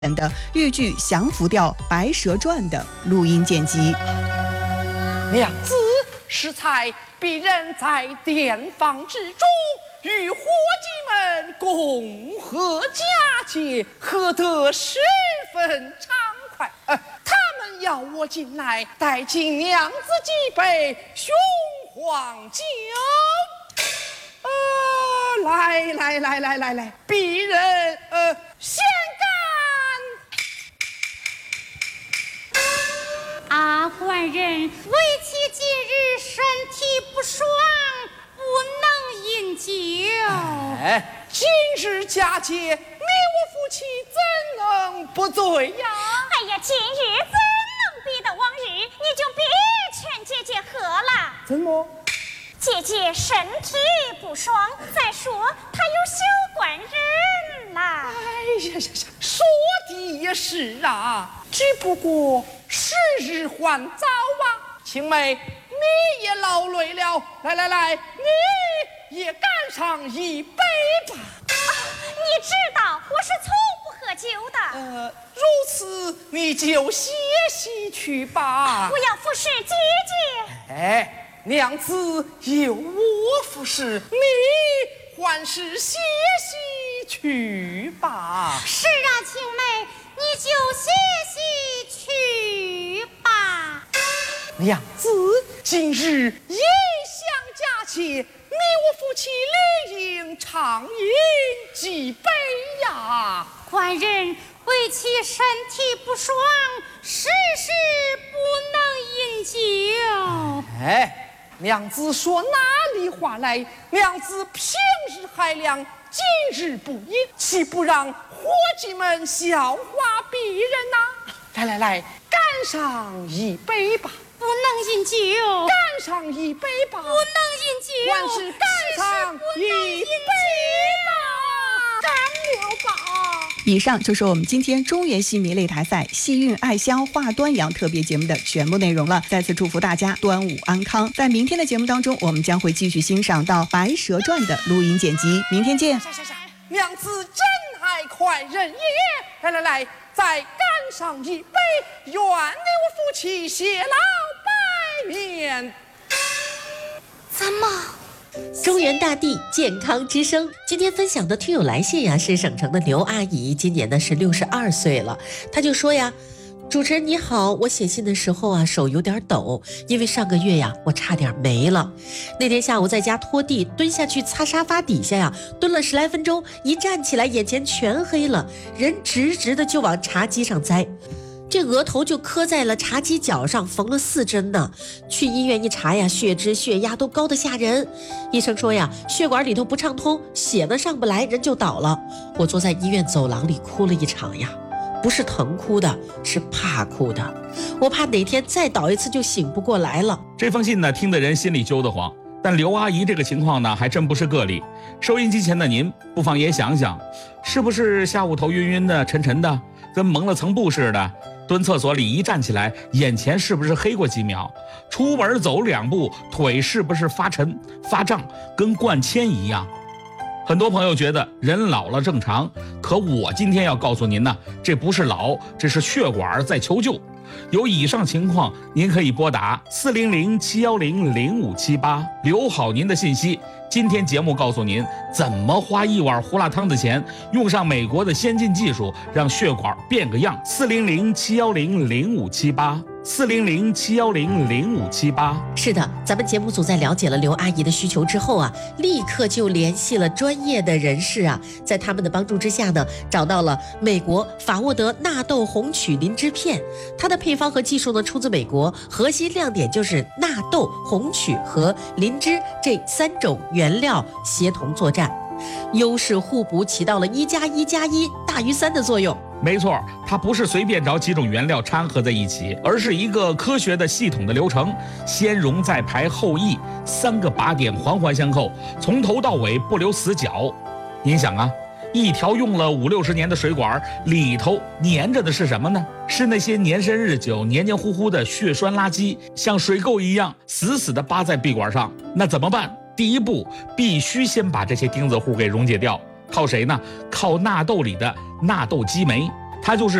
的豫剧降服调《白蛇传》的录音剪辑。 娘子适才，鄙人在殿房之中与伙计们共贺佳节，喝得十分畅快。他们要我进来带进娘子几杯雄黄酒。来，鄙人先干。 官人，为妻近日身体不爽，不能饮酒。 今日佳节，你我夫妻怎能不醉呀？ 哎呀，今日怎能比得往日？你就别劝姐姐喝了。 怎么？ 姐姐身体不爽，再说她有小官人啦。 哎呀，说的也是啊，只不过时日还早啊。青梅，你也劳累了，来，你也干上一杯吧。 你知道我是从不喝酒的。 如此你就歇息去吧。 我要服侍姐姐。娘子有我服侍，你还是歇息去吧。 是啊，青梅，你就歇息去吧。 娘子今日也想佳节，你我夫妻理应畅饮几杯呀。 官人，为妻身体不爽，时不能饮酒。 娘子说哪里话来？娘子平日还凉，今日不饮，岂不让伙计们笑话鄙人呐？来，干上一杯吧。 不能饮酒。 干上一杯吧。 不能饮酒。 还是干上一杯吧。干了吧。 以上就是我们今天中原戏迷擂台赛戏韵爱香话端阳特别节目的全部内容了。再次祝福大家端午安康。在明天的节目当中，我们将会继续欣赏到《白蛇传》的录音剪辑。明天见。 娘子真爱快人也。来，再干上一杯，愿你我夫妻偕老百年。 怎么？ 中原大地健康之声，今天分享的听友来信呀，是省城的刘阿姨，今年呢是62岁了。她就说呀，主持人你好，我写信的时候啊手有点抖，因为上个月呀我差点没了。那天下午在家拖地，蹲下去擦沙发底下呀，蹲了10来分钟，一站起来眼前全黑了，人直直的就往茶几上栽。这额头就磕在了茶几角上，缝了4针呢。去医院一查呀，血脂血压都高得吓人。医生说呀，血管里头不畅通，血呢上不来，人就倒了。我坐在医院走廊里哭了一场呀，不是疼哭的，是怕哭的。我怕哪天再倒一次就醒不过来了。 这封信呢，听得人心里揪得慌。但刘阿姨这个情况呢，还真不是个例。收音机前的您，不妨也想想，是不是下午头晕晕的、沉沉的，跟蒙了层布似的？蹲厕所里一站起来，眼前是不是黑过几秒？出门走2步，腿是不是发沉、发胀，跟灌铅一样？很多朋友觉得人老了正常，可我今天要告诉您呢，这不是老，这是血管在求救。有以上情况，您可以拨打400-710-0578，留好您的信息。今天节目告诉您怎么花1碗胡辣汤的钱，用上美国的先进技术，让血管变个样。400-710-0578，400-710-0578。 是的，咱们节目组在了解了刘阿姨的需求之后啊，立刻就联系了专业的人士啊，在他们的帮助之下呢，找到了美国法沃德纳豆红曲灵芝片。它的配方和技术呢出自美国，核心亮点就是纳豆、红曲和灵芝这3种原料协同作战，优势互补，起到了1+1+1大于3的作用。 没错，它不是随便找几种原料掺和在一起，而是一个科学的系统的流程，先溶再排后抑，3个靶点环环相扣，从头到尾不留死角。您想啊，一条用了50-60年的水管里头粘着的是什么呢？是那些年深日久、黏黏糊糊的血栓垃圾，像水垢一样死死地扒在壁管上。那怎么办？第一步，必须先把这些钉子户给溶解掉。靠谁呢？靠纳豆里的纳豆激酶。 他就是